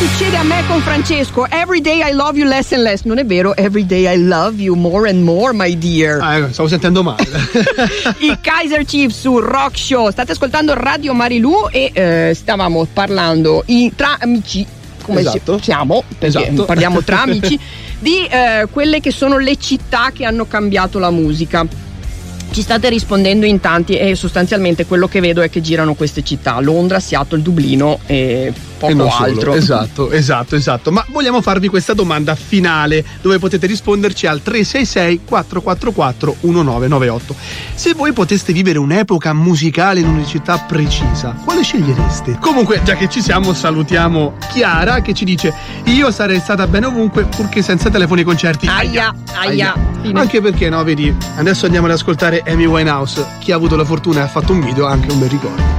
succede a me con Francesco. Every day I love you less and less. Non è vero, every day I love you more and more, my dear. Stavo sentendo male. I Kaiser Chiefs su Rock Show. State ascoltando Radio Marilù e stavamo parlando tra amici, come esatto. siamo, perché parliamo tra amici, di quelle che sono le città che hanno cambiato la musica. Ci state rispondendo in tanti e sostanzialmente quello che vedo è che girano queste città: Londra, Seattle, Dublino e poco altro. Esatto. Ma vogliamo farvi questa domanda finale dove potete risponderci al 366 444 1998. Se voi poteste vivere un'epoca musicale in una città precisa, quale scegliereste? Comunque, già che ci siamo, salutiamo Chiara che ci dice: io sarei stata bene ovunque purché senza telefoni e concerti. Aia. Anche perché, no, vedi, adesso andiamo ad ascoltare Amy Winehouse. Chi ha avuto la fortuna e ha fatto un video ha anche un bel ricordo.